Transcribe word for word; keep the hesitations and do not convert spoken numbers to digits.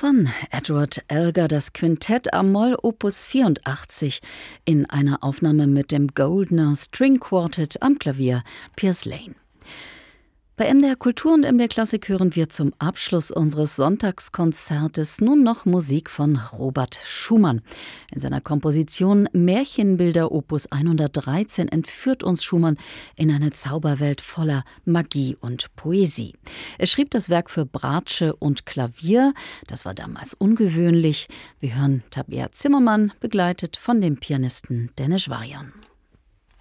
von Edward Elgar, das Quintett a-Moll Opus vierundachtzig in einer Aufnahme mit dem Goldner String Quartet am Klavier Piers Lane. Bei M D R Kultur und M D R Klassik hören wir zum Abschluss unseres Sonntagskonzertes nun noch Musik von Robert Schumann. In seiner Komposition Märchenbilder Opus hundertdreizehn entführt uns Schumann in eine Zauberwelt voller Magie und Poesie. Er schrieb das Werk für Bratsche und Klavier. Das war damals ungewöhnlich. Wir hören Tabea Zimmermann, begleitet von dem Pianisten Deneš Varian.